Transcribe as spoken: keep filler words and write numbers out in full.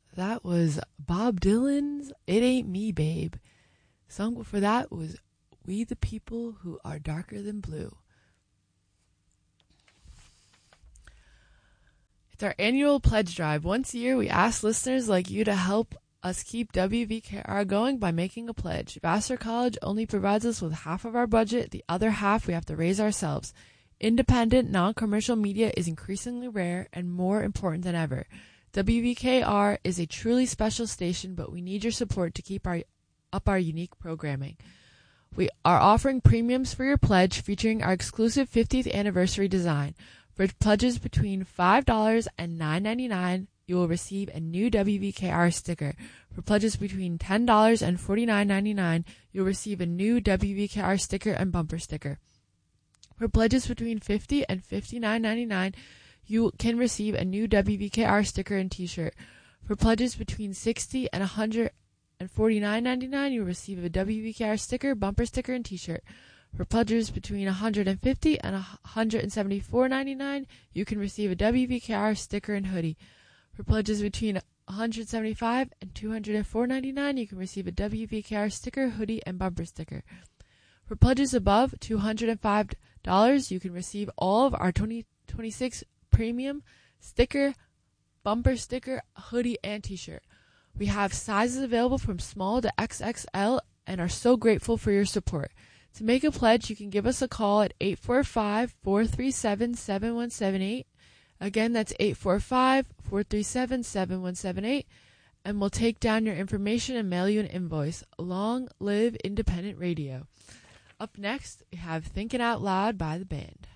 that was Bob Dylan's It Ain't Me, Babe. The song before that was We the People Who Are Darker Than Blue. It's our annual pledge drive. Once a year, we ask listeners like you to help us keep W V K R going by making a pledge. Vassar College only provides us with half of our budget. The other half we have to raise ourselves. Independent, non-commercial media is increasingly rare and more important than ever. W V K R is a truly special station, but we need your support to keep our up our unique programming. We are offering premiums for your pledge featuring our exclusive fiftieth anniversary design. For pledges between five dollars and nine ninety-nine, you will receive a new W V K R sticker. For pledges between ten dollars and forty-nine ninety-nine, you'll receive a new W V K R sticker and bumper sticker. For pledges between fifty dollars and fifty-nine ninety-nine, you can receive a new W V K R sticker and t-shirt. For pledges between sixty dollars and one hundred forty-nine ninety-nine, you'll receive a W V K R sticker, bumper sticker, and t-shirt. For pledges between one hundred fifty dollars and one hundred seventy-four ninety-nine, you can receive a W V K R sticker and hoodie. For pledges between one hundred seventy-five dollars and two hundred four ninety-nine, you can receive a W V K R sticker, hoodie, and bumper sticker. For pledges above two hundred five dollars, you can receive all of our twenty twenty-six premium sticker, bumper sticker, hoodie, and t-shirt. We have sizes available from small to X X L and are so grateful for your support. To make a pledge, you can give us a call at eight four five, four three seven, seven one seven eight. Again, that's eight four five, four three seven, seven one seven eight, and we'll take down your information and mail you an invoice. Long live independent radio. Up next, we have Thinking Out Loud by the band.